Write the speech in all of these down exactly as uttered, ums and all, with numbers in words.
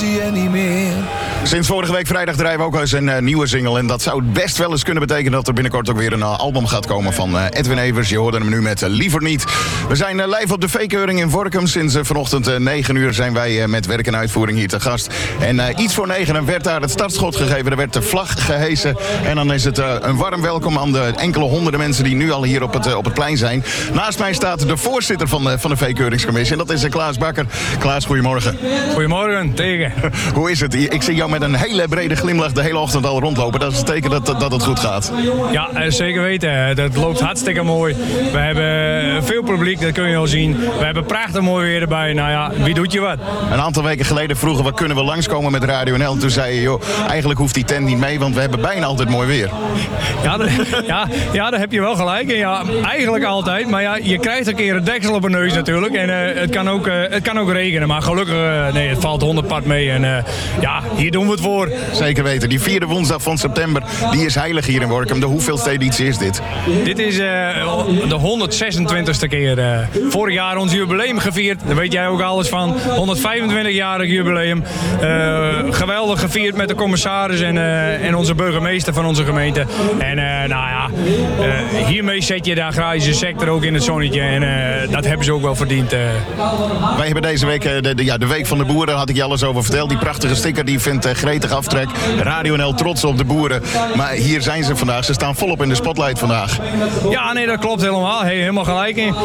zie je niet meer. Sinds vorige week vrijdag draaien we ook eens een uh, nieuwe single. En dat zou best wel eens kunnen betekenen dat er binnenkort ook weer een uh, album gaat komen van uh, Edwin Evers. Je hoorde hem nu met uh, Liever Niet. We zijn uh, live op de V-keuring in Workum. Sinds uh, vanochtend uh, negen uur zijn wij uh, met werk en uitvoering hier te gast. En uh, iets voor negen werd daar het startschot gegeven. Er werd de vlag gehesen. En dan is het uh, een warm welkom aan de enkele honderden mensen die nu al hier op het, uh, op het plein zijn. Naast mij staat de voorzitter van de, van de V-keuringscommissie. En dat is uh, Klaas Bakker. Klaas, goedemorgen. Goedemorgen, tegen. Hoe is het? Ik zie jou met een hele brede glimlach de hele ochtend al rondlopen. Dat is een teken dat, dat, dat het goed gaat. Ja, zeker weten. Dat loopt hartstikke mooi. We hebben veel publiek, dat kun je al zien. We hebben prachtig mooi weer erbij. Nou ja, wie doet je wat? Een aantal weken geleden vroegen we, kunnen we langskomen met Radio N L? En toen zei je, joh, eigenlijk hoeft die tent niet mee, want we hebben bijna altijd mooi weer. Ja, de, ja, ja daar heb je wel gelijk. En ja, eigenlijk altijd. Maar ja, je krijgt een keer een deksel op een neus natuurlijk. En uh, het, kan ook, uh, het kan ook regenen. Maar gelukkig, uh, nee, het valt honderd pad mee. En uh, ja, hier doen we het voor. Zeker weten. Die vierde woensdag van september, die is heilig hier in Workum. De hoeveelste editie is dit? Dit is uh, de honderdzesentwintigste keer. Uh, vorig jaar ons jubileum gevierd. Daar weet jij ook alles van. honderdvijfentwintig-jarig jubileum. Uh, geweldig gevierd met de commissaris en, uh, en onze burgemeester van onze gemeente. En uh, nou ja, uh, hiermee zet je de agrarische sector ook in het zonnetje. En uh, dat hebben ze ook wel verdiend. Uh. Wij hebben deze week uh, de, de, ja, de Week van de Boeren, daar had ik je alles over verteld. Die prachtige sticker die vindt uh, gretig aftrek. Radio N L trots op de boeren. Maar hier zijn ze vandaag. Ze staan volop in de spotlight vandaag. Ja, nee, dat klopt helemaal. Hey, helemaal gelijk in. Uh,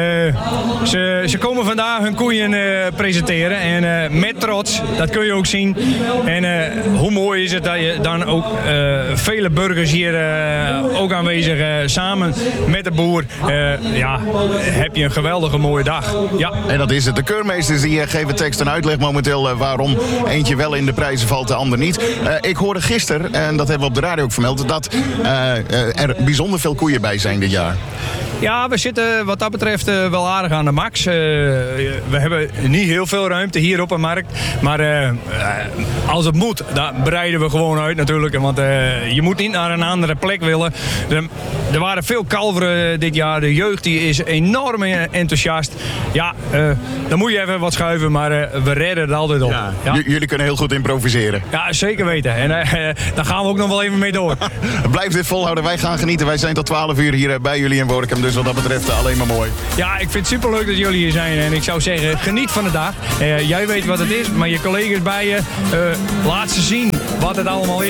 ze, ze komen vandaag hun koeien uh, presenteren. En uh, met trots, dat kun je ook zien. En uh, hoe mooi is het dat je dan ook uh, vele burgers hier uh, ook aanwezig uh, samen met de boer. Uh, ja, heb je een geweldige mooie dag. Ja. En dat is het. De keurmeesters die uh, geven tekst en uitleg momenteel uh, waarom eentje wel in de prijzen valt, de ander niet. Uh, ik hoorde gisteren, en dat hebben we op de radio ook vermeld, dat uh, uh, er bijzonder veel koeien bij zijn dit jaar. Ja, we zitten wat dat betreft uh, wel aardig aan de max. Uh, we hebben niet heel veel ruimte hier op de markt. Maar uh, als het moet, dan breiden we gewoon uit natuurlijk. Want uh, je moet niet naar een andere plek willen. Er, er waren veel kalveren dit jaar. De jeugd die is enorm enthousiast. Ja, uh, dan moet je even wat schuiven, maar uh, we redden het altijd op. Ja. Ja. J- jullie kunnen heel goed improviseren. Ja, zeker weten. En uh, daar gaan we ook nog wel even mee door. Blijf dit volhouden. Wij gaan genieten. Wij zijn tot twaalf uur hier uh, bij jullie in Workum. Dus wat dat betreft uh, alleen maar mooi. Ja, ik vind het superleuk dat jullie hier zijn. En ik zou zeggen, geniet van de dag. Uh, jij weet wat het is, maar je collega's bij je, uh, laat ze zien wat het allemaal is.